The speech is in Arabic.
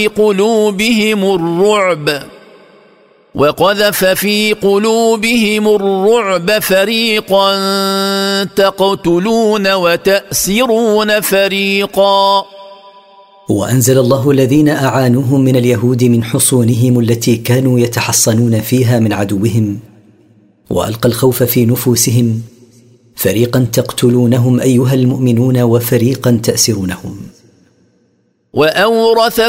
قلوبهم الرعب وقذف في قلوبهم الرعب فريقا تقتلون وتأسرون فريقا. وأنزل الله الذين أعانوهم من اليهود من حصونهم التي كانوا يتحصنون فيها من عدوهم، وألقى الخوف في نفوسهم، فريقا تقتلونهم أيها المؤمنون وفريقا تأسرونهم. وأورثكم